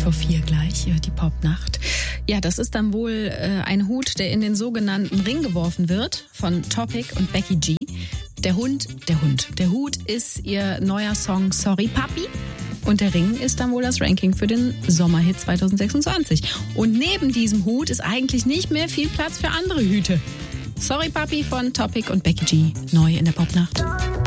4 gleich, die Popnacht. Ja, das ist dann wohl ein Hut, der in den sogenannten Ring geworfen wird von Topic und Becky G. Der Hut ist ihr neuer Song Sorry Papi. Und der Ring ist dann wohl das Ranking für den Sommerhit 2026. Und neben diesem Hut ist eigentlich nicht mehr viel Platz für andere Hüte. Sorry Papi von Topic und Becky G. Neu in der Popnacht.